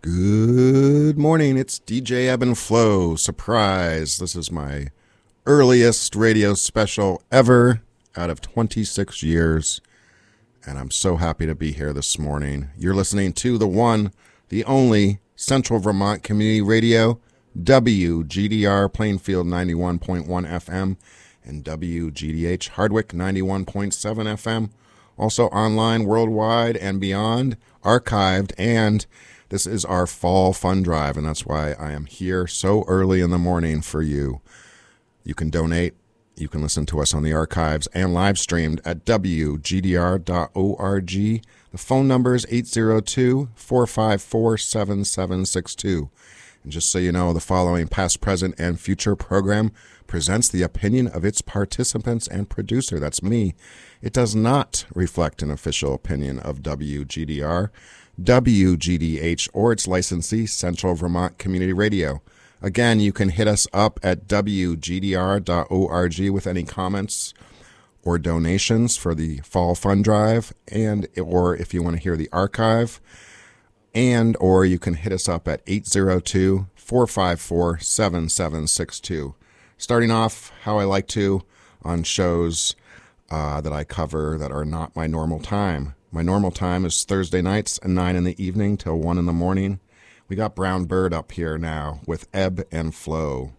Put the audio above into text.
Good morning. It's DJ Ebb and Flow. Surprise. This is my earliest radio special ever out of 26 years. And I'm so happy to be here this morning. You're listening to the one, the only Central Vermont Community Radio, WGDR Plainfield 91.1 FM and WGDH Hardwick 91.7 FM. Also online, worldwide, and beyond, archived, and this is our fall fund drive, and that's why I am here so early in the morning for you. You can donate. You can listen to us on the archives and live streamed at wgdr.org. The phone number is 802-454-7762. And just so you know, the following past, present, and future program presents the opinion of its participants and producer. That's me. It does not reflect an official opinion of WGDR, WGDH, or its licensee, Central Vermont Community Radio. Again, you can hit us up at wgdr.org with any comments or donations for the fall fund drive, and or if you want to hear the archive, and or you can hit us up at 802-454-7762. Starting off how I like to on shows that I cover that are not my normal time. My normal time is Thursday nights at 9 in the evening till 1 in the morning. We got Brown Bird up here now with Ebb and Flow.